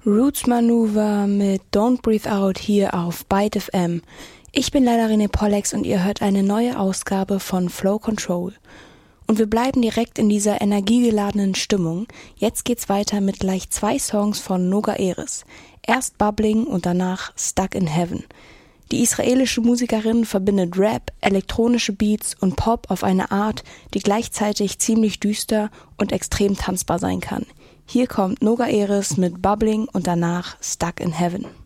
Roots Maneuver mit Don't Breathe Out hier auf Byte FM. Ich bin leider René Pollex und ihr hört eine neue Ausgabe von Flow Control. Und wir bleiben direkt in dieser energiegeladenen Stimmung. Jetzt geht's weiter mit gleich 2 Songs von Noga Erez. Erst Bubbling und danach Stuck in Heaven. Die israelische Musikerin verbindet Rap, elektronische Beats und Pop auf eine Art, die gleichzeitig ziemlich düster und extrem tanzbar sein kann. Hier kommt Noga Erez mit Bubbling und danach Stuck in Heaven.